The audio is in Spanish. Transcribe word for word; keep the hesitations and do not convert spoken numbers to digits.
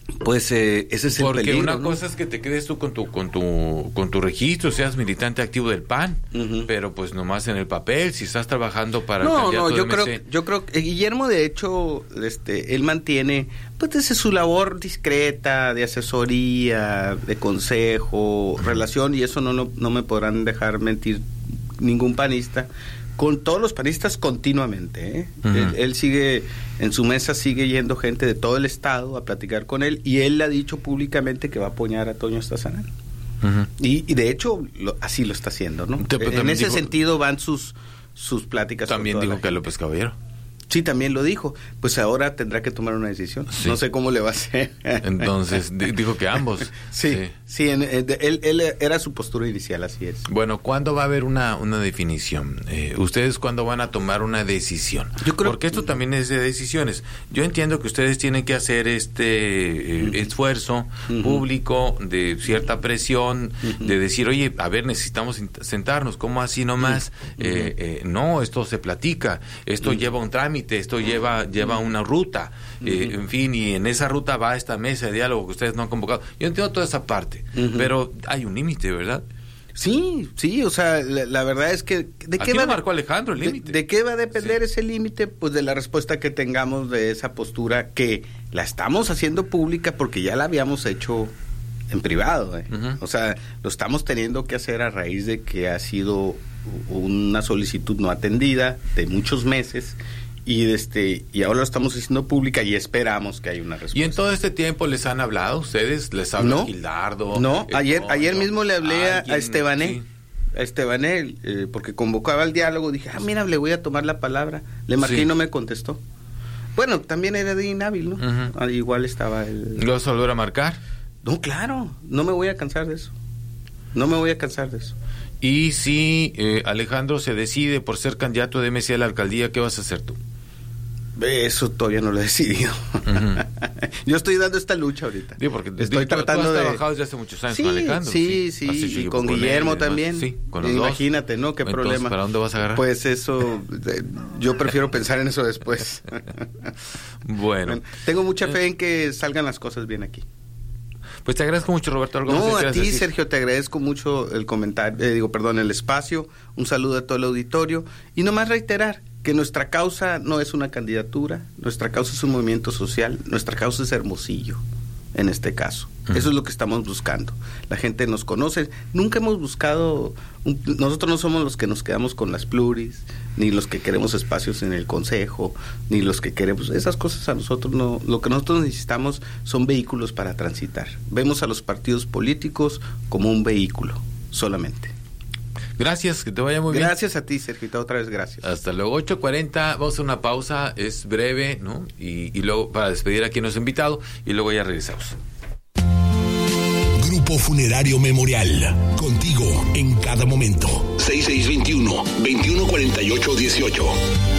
Pues eh, ese es el Porque peligro, una ¿no? cosa es que te quedes tú con tu con tu con tu registro, seas militante activo del P A N, uh-huh. pero pues nomás en el papel, si estás trabajando para no, el candidato no, yo de creo, M C. yo creo que Guillermo, de hecho, este, él mantiene, pues, desde su labor discreta de asesoría, de consejo, uh-huh. relación, y eso no, no, no me podrán dejar mentir ningún panista, con todos los panistas continuamente, ¿eh? Uh-huh. él, él sigue, en su mesa sigue yendo gente de todo el estado a platicar con él, y él ha dicho públicamente que va a apoyar a Toño Stasanaro. Uh-huh. Y, y de hecho, lo, así lo está haciendo, ¿no? Te, en ese dijo, sentido van sus, sus pláticas. También dijo que López Caballero. Sí, también lo dijo. Pues ahora tendrá que tomar una decisión. Sí. No sé cómo le va a hacer. Entonces, d- dijo que ambos. Sí, sí, sí en, en, él, él era su postura inicial, así es. Bueno, ¿cuándo va a haber una, una definición? Eh, ¿Ustedes cuándo van a tomar una decisión? Yo creo Porque esto también es de decisiones. Yo entiendo que ustedes tienen que hacer este eh, uh-huh. esfuerzo uh-huh. público, de cierta presión, uh-huh. de decir, oye, a ver, necesitamos sentarnos. ¿Cómo así nomás? Uh-huh. eh, eh, no, esto se platica, esto uh-huh. lleva un trámite. Esto lleva lleva una ruta, eh, uh-huh. en fin, y en esa ruta va esta mesa de diálogo que ustedes no han convocado. Yo entiendo toda esa parte, uh-huh. pero hay un límite, ¿verdad? Sí, sí, o sea, la, la verdad es que... ¿de Aquí qué va lo marcó Alejandro el límite? De, ¿De qué va a depender sí. ese límite? Pues de la respuesta que tengamos de esa postura, que la estamos haciendo pública porque ya la habíamos hecho en privado, ¿eh? Uh-huh. O sea, lo estamos teniendo que hacer a raíz de que ha sido una solicitud no atendida de muchos meses. Y este y ahora lo estamos haciendo pública y esperamos que haya una respuesta. ¿Y en todo este tiempo les han hablado ustedes? ¿Les habla no, Gildardo? No, eh, ayer no, ayer no. mismo le hablé a, ¿Alguien? a Estebané, Sí. a Estebané, eh, porque convocaba el diálogo, dije, ah, mira, le voy a tomar la palabra. Le marqué sí. y no me contestó. Bueno, también era de inhábil, ¿no? Uh-huh. Ah, igual estaba el... ¿Lo vas a volver a marcar? No, claro, no me voy a cansar de eso. No me voy a cansar de eso. Y si eh, Alejandro se decide por ser candidato de M C a la alcaldía, ¿qué vas a hacer tú? Eso todavía no lo he decidido. Uh-huh. Yo estoy dando esta lucha ahorita. Sí, porque estoy tú, tratando tú has de trabajado desde hace muchos años sí, con Alejandro. Sí, sí, sí. Y con, con Guillermo él, también. Sí, con los Imagínate, dos. ¿no? Qué Entonces, problema. ¿para dónde vas a agarrar? Pues eso, yo prefiero pensar en eso después. Bueno. Tengo mucha fe en que salgan las cosas bien aquí. Pues te agradezco mucho, Roberto. ¿Algo no, más a ti, decir? Sergio, te agradezco mucho el comentario, eh, digo, perdón, el espacio. Un saludo a todo el auditorio. Y nomás reiterar que nuestra causa no es una candidatura, nuestra causa es un movimiento social, nuestra causa es Hermosillo, en este caso. Uh-huh. Eso es lo que estamos buscando. La gente nos conoce. Nunca hemos buscado, un, nosotros no somos los que nos quedamos con las pluris, ni los que queremos espacios en el consejo, ni los que queremos, esas cosas a nosotros no, lo que nosotros necesitamos son vehículos para transitar. Vemos a los partidos políticos como un vehículo, solamente. Gracias, que te vaya muy bien. Gracias a ti, Sergio, otra vez gracias. Hasta luego, ocho cuarenta, vamos a hacer una pausa, es breve, ¿no? Y, y luego para despedir a quien nos ha invitado y luego ya regresamos. Grupo Funerario Memorial, contigo en cada momento. seis seis dos uno, dos uno cuatro ocho uno ocho.